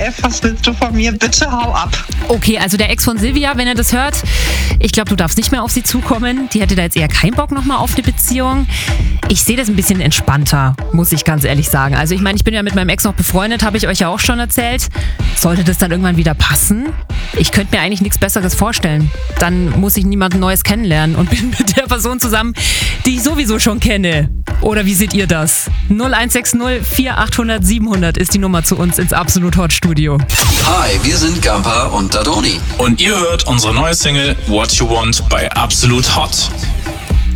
Steff, was willst du von mir? Bitte hau ab. Okay, also der Ex von Silvia, wenn er das hört, ich glaube, du darfst nicht mehr auf sie zukommen. Die hätte da jetzt eher keinen Bock nochmal auf eine Beziehung. Ich sehe das ein bisschen entspannter, muss ich ganz ehrlich sagen. Also ich meine, ich bin ja mit meinem Ex noch befreundet, habe ich euch ja auch schon erzählt. Sollte das dann irgendwann wieder passen? Ich könnte mir eigentlich nichts Besseres vorstellen. Dann muss ich niemanden Neues kennenlernen und bin mit der Person zusammen, die ich sowieso schon kenne. Oder wie seht ihr das? 0160 4800 700 ist die Nummer zu uns ins Absolut Hot Studio. Hi, wir sind Gampa und Dadoni. Und ihr hört unsere neue Single What You Want bei Absolut Hot.